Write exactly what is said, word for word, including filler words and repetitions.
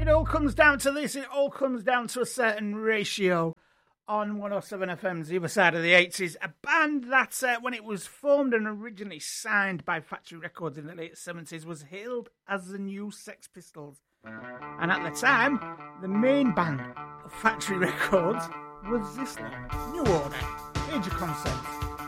It all comes down to this. It all comes down to a certain ratio on one oh seven F M's The Other Side of the eighties. A band that, uh, when it was formed and originally signed by Factory Records in the late seventies, was hailed as the new Sex Pistols. And at the time, the main band of Factory Records was this one, New Order, Age of Consent.